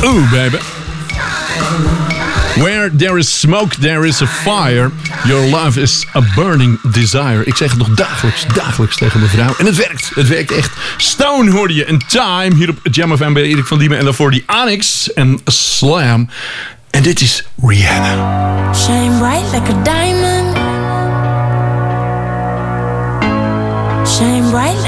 Ooh, baby. Where there is smoke, there is a fire. Your love is a burning desire. Ik zeg het nog dagelijks tegen mijn vrouw. En het werkt. Het werkt echt. Stone hoorde je en Time hier op Jam FM bij Erik van Diemen. En daarvoor die Onyx en Slam. En dit is Rihanna. Shine bright like a diamond. Shine bright